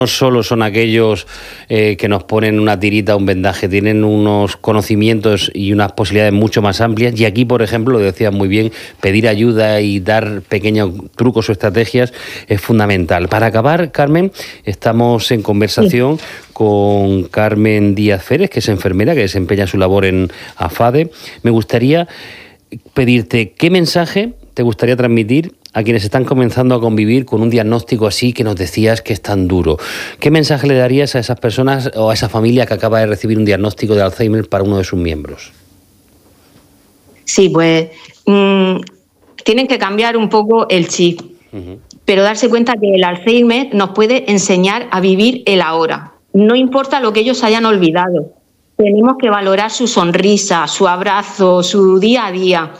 No solo son aquellos que nos ponen una tirita, un vendaje, tienen unos conocimientos y unas posibilidades mucho más amplias. Y aquí, por ejemplo, lo decías muy bien, pedir ayuda y dar pequeños trucos o estrategias es fundamental. Para acabar, Carmen, estamos en conversación con Carmen Díaz Férez, que es enfermera, que desempeña su labor en AFADE. Me gustaría pedirte qué mensaje te gustaría transmitir a quienes están comenzando a convivir con un diagnóstico así que nos decías que es tan duro. ¿Qué mensaje le darías a esas personas o a esa familia que acaba de recibir un diagnóstico de Alzheimer para uno de sus miembros? Sí, pues tienen que cambiar un poco el chip, pero darse cuenta que el Alzheimer nos puede enseñar a vivir el ahora. No importa lo que ellos hayan olvidado, tenemos que valorar su sonrisa, su abrazo, su día a día.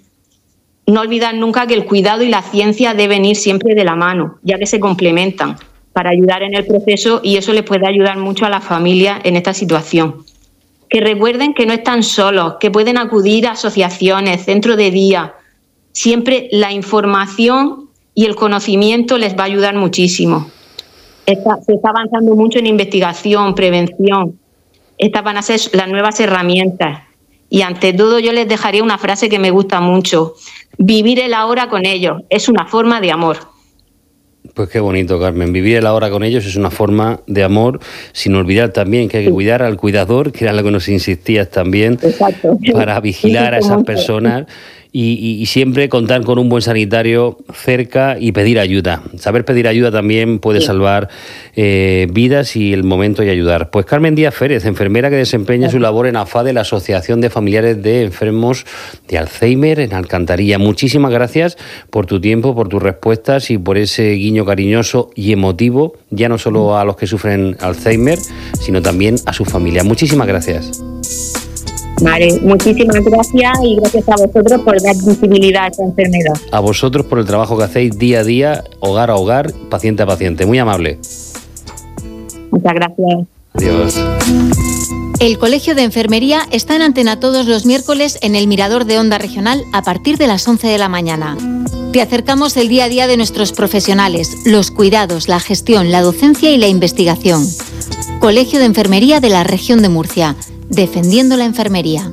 No olvidar nunca que el cuidado y la ciencia deben ir siempre de la mano, ya que se complementan para ayudar en el proceso, y eso les puede ayudar mucho a la familia en esta situación. Que recuerden que no están solos, que pueden acudir a asociaciones, centros de día. Siempre la información y el conocimiento les va a ayudar muchísimo. Se está avanzando mucho en investigación, prevención. Estas van a ser las nuevas herramientas. Y ante todo yo les dejaría una frase que me gusta mucho. Vivir el ahora con ellos es una forma de amor. Pues qué bonito, Carmen. Vivir el ahora con ellos es una forma de amor, sin olvidar también que hay que cuidar al cuidador, que era lo que nos insistías también. Exacto. Para vigilar a esas personas y siempre contar con un buen sanitario cerca y pedir ayuda. Saber pedir ayuda también puede salvar vidas y el momento y ayudar. Pues Carmen Díaz Férez, enfermera que desempeña su labor en AFADE, la Asociación de Familiares de Enfermos de Alzheimer en Alcantarilla. Muchísimas gracias por tu tiempo, por tus respuestas y por ese guiño cariñoso y emotivo, ya no solo a los que sufren Alzheimer, sino también a sus familias. Muchísimas gracias. Vale, muchísimas gracias y gracias a vosotros por dar visibilidad a esta enfermedad. A vosotros por el trabajo que hacéis día a día, hogar a hogar, paciente a paciente. Muy amable. Muchas gracias. Adiós. El Colegio de Enfermería está en antena todos los miércoles en el Mirador de Onda Regional a partir de las 11 de la mañana. Te acercamos el día a día de nuestros profesionales, los cuidados, la gestión, la docencia y la investigación. Colegio de Enfermería de la Región de Murcia. Defendiendo la enfermería.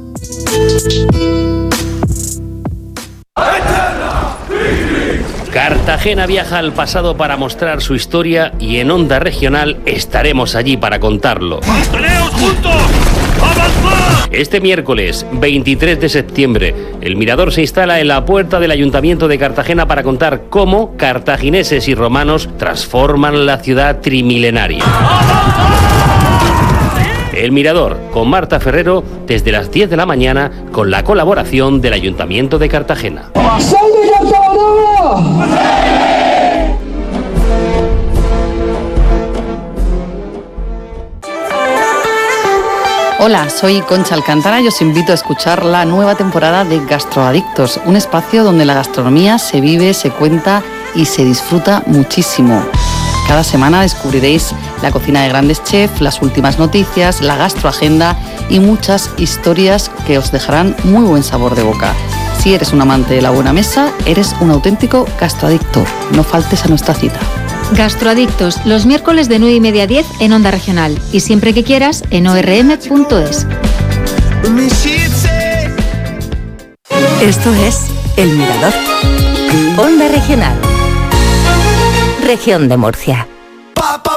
Cartagena viaja al pasado para mostrar su historia y en Onda Regional estaremos allí para contarlo. ¡Manteneos juntos! ¡Avanzad! Este miércoles 23 de septiembre, el Mirador se instala en la puerta del Ayuntamiento de Cartagena para contar cómo cartagineses y romanos transforman la ciudad trimilenaria. El Mirador, con Marta Ferrero, desde las 10 de la mañana, con la colaboración del Ayuntamiento de Cartagena. Hola, soy Concha Alcántara y os invito a escuchar la nueva temporada de Gastroadictos, un espacio donde la gastronomía se vive, se cuenta y se disfruta muchísimo. Cada semana descubriréis la cocina de grandes chefs, las últimas noticias, la gastroagenda y muchas historias que os dejarán muy buen sabor de boca. Si eres un amante de la buena mesa, eres un auténtico gastroadicto. No faltes a nuestra cita. Gastroadictos, los miércoles de 9:30 a 10 en Onda Regional y siempre que quieras en orm.es. Esto es El Mirador. Onda Regional. Región de Murcia.